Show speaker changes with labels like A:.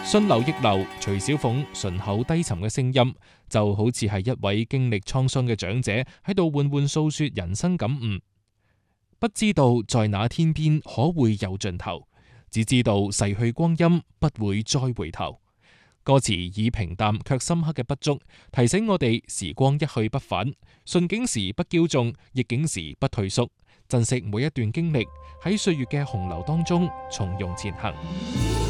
A: 順流逆流，徐小鳳順口低沉嘅聲音，就好似係一位經歷滄桑嘅長者喺度緩緩訴說人生感悟。不知道在那天邊可會有盡頭，只知道逝去光陰不會再回頭。歌詞以平淡卻深刻嘅筆觸，提醒我哋時光一去不返，順境時不驕縱，逆境時不退縮，珍惜每一段經歷，喺歲月嘅洪流當中從容前行。